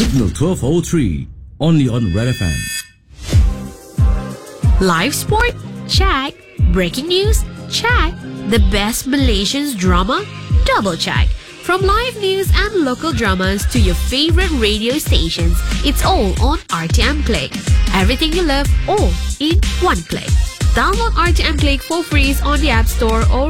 Signal 1203, only on Red FM. Live sport? Check. Breaking news? Check. The best Malaysian drama? Double check. From live news and local dramas to your favorite radio stations, it's all on RTM Click. Everything you love, all in one click. Download RTM Click for free on the App Store or